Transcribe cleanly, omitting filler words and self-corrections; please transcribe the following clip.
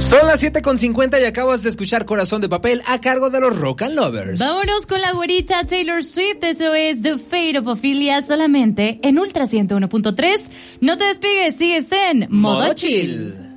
Son las 7:50 y acabas de escuchar Corazón de Papel a cargo de los Rock and Lovers. Vámonos con la güerita Taylor Swift. Eso es The Fate of Ophelia, solamente en Ultra 101.3. No te despegues, sigues en Modo Chill.